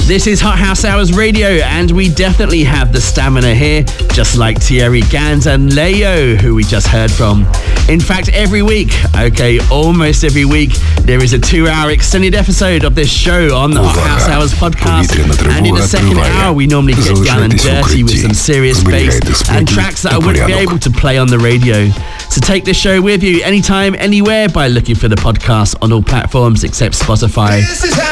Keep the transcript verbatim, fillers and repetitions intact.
This is Hot House Hours Radio, and we definitely have the stamina here, just like Thierry Gans and Leo, who we just heard from. In fact, every week, okay, almost every week, there is a two-hour extended episode of this show on the Hot House Hours podcast. And in the second hour, we normally get down and dirty with some serious bass and tracks that I wouldn't be able to play on the radio. So take the show with you anytime, anywhere by looking for the podcast on all platforms except Spotify.